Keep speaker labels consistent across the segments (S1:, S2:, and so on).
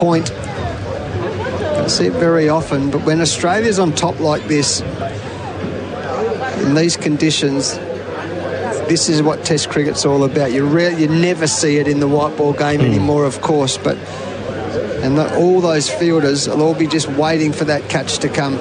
S1: point. Don't see it very often, but when Australia's on top like this, in these conditions, this is what Test cricket's all about. You never see it in the white ball game anymore, of course, but all those fielders will all be just waiting for that catch to come.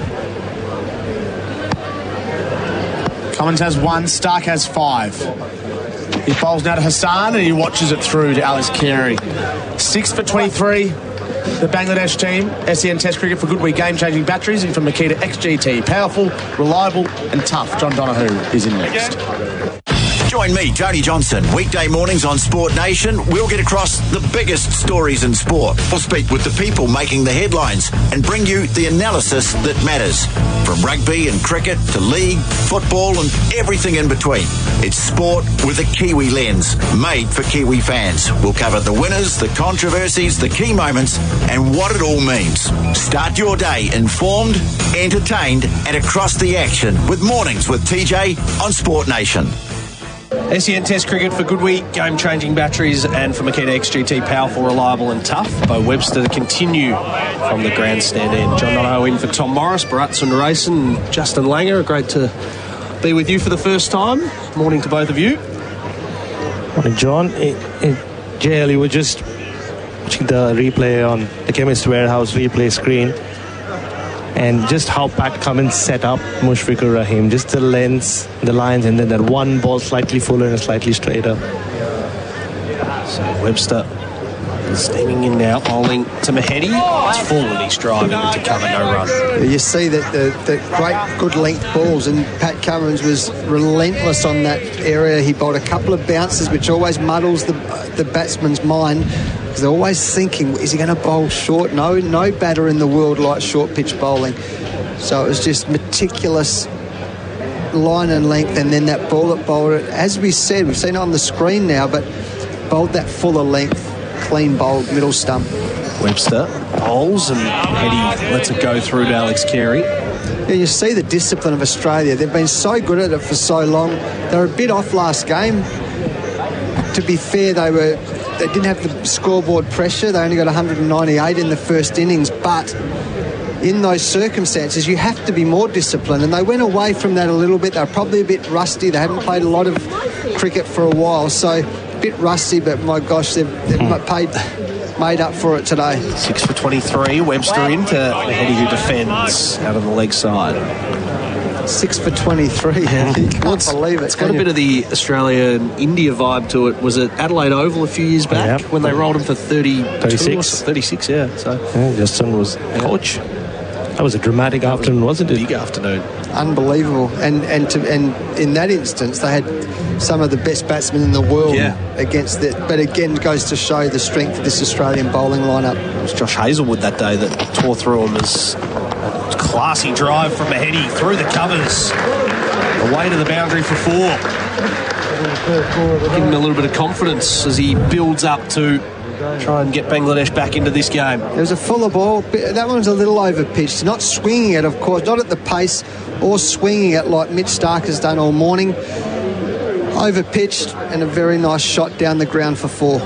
S2: Cummins has 1, Stark has 5. He bowls now to Hassan and he watches it through to Alex Carey. 6 for 23. The Bangladesh team, SEN Test Cricket for Good Week, game-changing batteries, and from Makita XGT. Powerful, reliable and tough. John Donoghue is in next.
S3: Join me, Tony Johnson, weekday mornings on Sport Nation. We'll get across the biggest stories in sport. We'll speak with the people making the headlines and bring you the analysis that matters. From rugby and cricket to league, football and everything in between. It's sport with a Kiwi lens, made for Kiwi fans. We'll cover the winners, the controversies, the key moments and what it all means. Start your day informed, entertained and across the action with Mornings with TJ on Sport Nation.
S4: SEN Test Cricket for Good Week, game-changing batteries, and for Makita XGT, powerful, reliable and tough. Bo Webster to continue from the grandstand end. John Donoghue in for Tom Morris, Bharat Sundaresan and Justin Langer. Great to be with you for the first time. Morning to both of you.
S5: Morning, John. JL, you were just watching the replay on the Chemist Warehouse replay screen, and just how Pat Cummins set up Mushfiqur Rahim, just the lens, the lines, and then that one ball slightly fuller and slightly straighter.
S4: So Webster steaming in now, bowling to Mahedi. It's full and he's driving into cover, no run.
S1: You see that the great good length balls, and Pat Cummins was relentless on that area. He bowled a couple of bounces, which always muddles the batsman's mind, because they're always thinking, is he going to bowl short? No batter in the world likes short pitch bowling. So it was just meticulous line and length, and then that ball that bowled it, as we said, we've seen it on the screen now, but bowled that fuller length, clean bowled middle stump.
S4: Webster bowls and Mahedi lets it go through to Alex Carey.
S1: Yeah, you see the discipline of Australia. They've been so good at it for so long. They were a bit off last game. To be fair, they didn't have the scoreboard pressure. They only got 198 in the first innings, but in those circumstances you have to be more disciplined, and they went away from that a little bit. They were probably a bit rusty. They haven't played a lot of cricket for a while, so a bit rusty, but my gosh, they've made up for it today.
S4: 6 for 23, Webster into Mahedi, who defends out on the leg side.
S1: 6 for 23. Yeah. You can't believe it.
S4: It's got a bit of the Australia and India vibe to it. Was it Adelaide Oval a few years back when they rolled him for 36? 36, yeah. So
S5: Justin was coach. That was a dramatic afternoon, wasn't it?
S4: Big afternoon.
S1: Unbelievable. And in that instance, they had some of the best batsmen in the world against it. But again, it goes to show the strength of this Australian bowling lineup.
S4: It was Josh Hazlewood that day that tore through him. As a classy drive from Mahedi through the covers, away to the boundary for 4. Give him a little bit of confidence as he builds up to try and get Bangladesh back into this game.
S1: There's a fuller ball. That one's a little over-pitched. Not swinging it, of course, not at the pace or swinging it like Mitch Stark has done all morning. Over-pitched and a very nice shot down the ground for 4.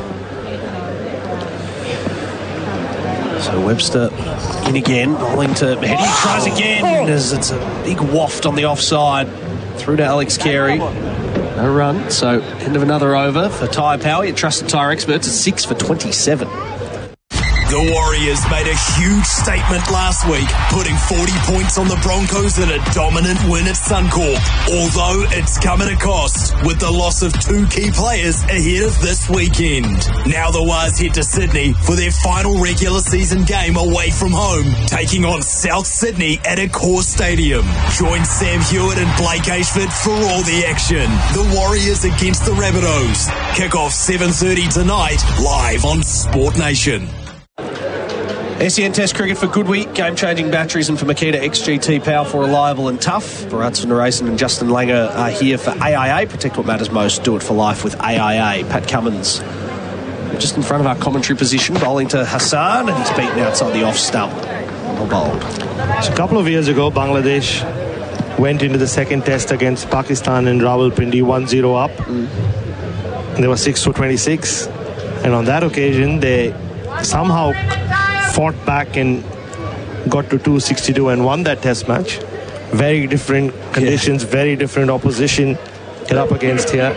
S4: So Webster in again, bowling to Mahedi. He tries again as it's a big waft on the offside through to Alex Carey. No run, so end of another over for tyre power. Your trusted tyre experts at 6 for 27.
S6: The Warriors made a huge statement last week, putting 40 points on the Broncos in a dominant win at Suncorp. Although it's come at a cost, with the loss of 2 key players ahead of this weekend. Now the Wars head to Sydney for their final regular season game away from home, taking on South Sydney at Accor Stadium. Join Sam Hewitt and Blake Ashford for all the action. The Warriors against the Rabbitohs. Kick off 7:30 tonight, live on Sport Nation.
S4: SEN Test Cricket for Good Week, game-changing batteries, and for Makita XGT, powerful, reliable and tough. Bharat Sundaresan and Justin Langer are here for AIA. Protect what matters most. Do it for life with AIA. Pat Cummins just in front of our commentary position, bowling to Hassan, and he's beaten outside the off stump. Well bowled.
S5: So a couple of years ago, Bangladesh went into the second test against Pakistan in Rawalpindi 1-0 up. And they were 6 for 26. And on that occasion, they somehow fought back and got to 262 and won that test match. Very different conditions, very different opposition get up against here.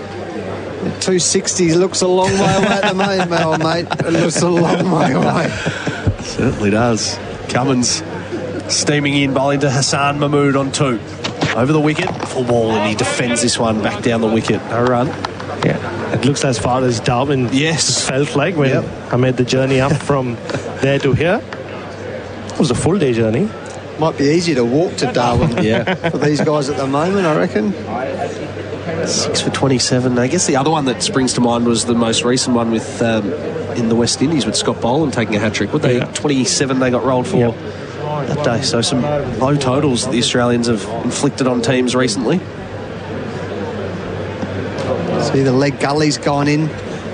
S1: 260 looks a long way away at the moment, mate. It looks a long way away.
S4: Certainly does. Cummins steaming in, bowling to Hassan Mahmood on 2. Over the wicket, full ball, and he defends this one back down the wicket. No run.
S5: Yeah, it looks as far as Darwin felt like when I made the journey up from there to here. It was a full day journey.
S1: Might be easier to walk to Darwin for these guys at the moment, I reckon.
S4: 6 for 27. I guess the other one that springs to mind was the most recent one with in the West Indies with Scott Boland taking a hat-trick. 27 they got rolled for that day. So some low totals that the Australians have inflicted on teams recently.
S1: See the leg gully's gone in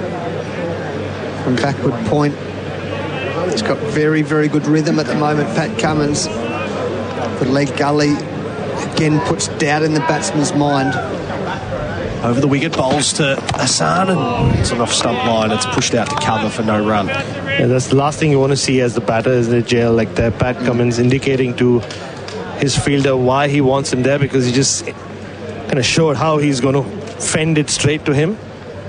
S1: from backward point. He's got very, very good rhythm at the moment, Pat Cummins. The leg gully again puts doubt in the batsman's mind.
S4: Over the wicket, bowls to Hassan, and it's an off-stump line. It's pushed out to cover for no run.
S5: Yeah, that's the last thing you want to see as the batter is the jail, like that. Pat Cummins indicating to his fielder why he wants him there, because he just kind of showed how he's going to fend it straight to him.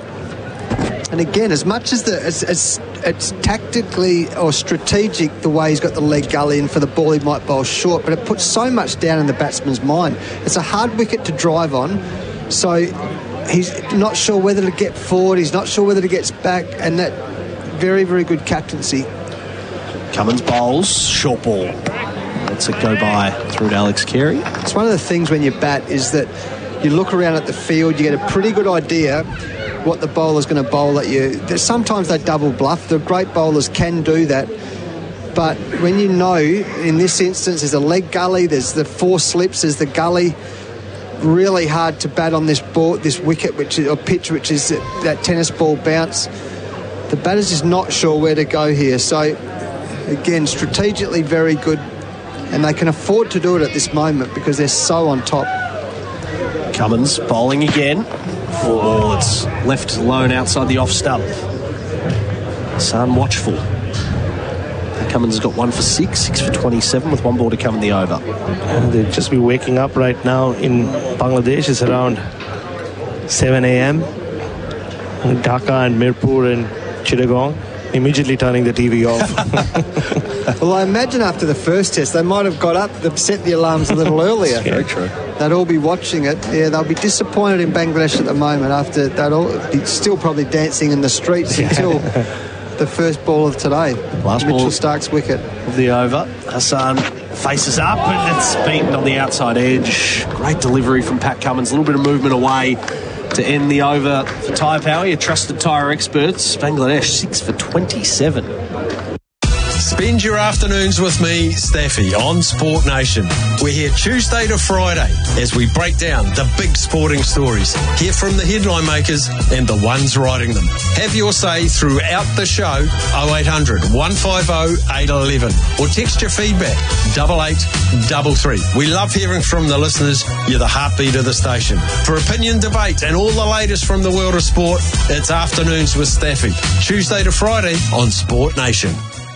S1: And again, as much as it's tactically or strategic the way he's got the leg gully in for the ball, he might bowl short, but it puts so much down in the batsman's mind. It's a hard wicket to drive on, so he's not sure whether to get forward, he's not sure whether to get back, and that very, very good captaincy.
S4: Cummins bowls, short ball. Lets it go by through to Alex Carey.
S1: It's one of the things when you bat is that you look around at the field, you get a pretty good idea what the bowler's going to bowl at you. Sometimes they double bluff. The great bowlers can do that. But when you know, in this instance, there's a leg gully, there's the 4 slips, there's the gully, really hard to bat on this ball, this wicket, which is, or pitch, which is that tennis ball bounce. The batter's just not sure where to go here. So, again, strategically very good. And they can afford to do it at this moment because they're so on top.
S4: Cummins bowling again. Full ball, it's left alone outside the off stump. Hassan watchful. Cummins has got 1 for 6 for 27 with 1 ball to come in the over.
S5: They'll just be waking up right now in Bangladesh. It's around 7 a.m. in Dhaka and Mirpur and Chittagong. Immediately turning the TV off.
S1: Well, I imagine after the first test, they might have got up, they've set the alarms a little earlier.
S4: Very true.
S1: They'd all be watching it. Yeah, they'll be disappointed in Bangladesh at the moment after they'd all be still probably dancing in the streets until the first ball of today.
S4: Last
S1: Mitchell
S4: ball
S1: Stark's wicket.
S4: Of the over. Hassan faces up and it's beaten on the outside edge. Great delivery from Pat Cummins. A little bit of movement away to end the over for Tyre Power, your trusted tyre experts. Bangladesh 6 for 27.
S6: Spend your afternoons with me, Staffy, on Sport Nation. We're here Tuesday to Friday as we break down the big sporting stories. Hear from the headline makers and the ones writing them. Have your say throughout the show, 0800 150 811. Or text your feedback, 8833. We love hearing from the listeners. You're the heartbeat of the station. For opinion, debate and all the latest from the world of sport, it's Afternoons with Staffy. Tuesday to Friday on Sport Nation.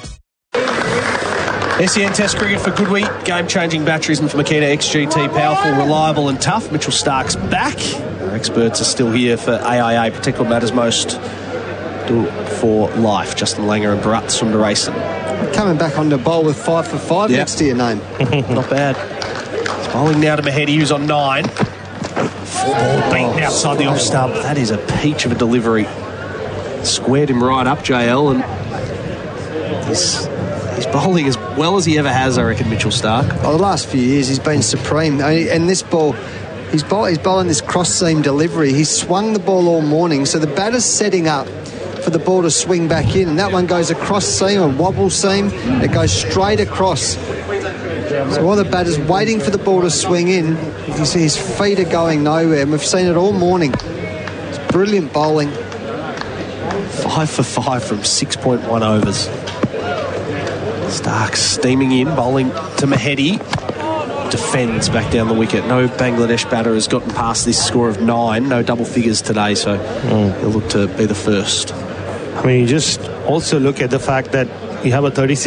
S4: SEN Test Cricket for good week. Game-changing batteries and for Makita XGT. Powerful, reliable and tough. Mitchell Stark's back. Our experts are still here for AIA. Protect what matters most. Do it for life. Justin Langer and Bharat Sundaresan.
S1: Coming back on the bowl with 5 for 5 next to your name.
S4: Not bad. It's bowling now to Mahedi, who's on 9. Full ball beaten outside the off stump. That is a peach of a delivery. Squared him right up, JL, and he's bowling as well as he ever has, I reckon, Mitchell Stark.
S1: Oh, the last few years he's been supreme. And this ball, he's bowling this cross-seam delivery. He's swung the ball all morning, so the batter's setting up for the ball to swing back in, and that one goes across seam, a wobble seam. It goes straight across. So while the batter's waiting for the ball to swing in, you see his feet are going nowhere, and we've seen it all morning. It's brilliant bowling.
S4: 5 for 5 from 6.1 overs. Stark steaming in, bowling to Mahedi. Defends back down the wicket. No Bangladesh batter has gotten past this score of 9. No double figures today, so he'll look to be the first.
S5: I mean, you just also look at the fact that you have a 36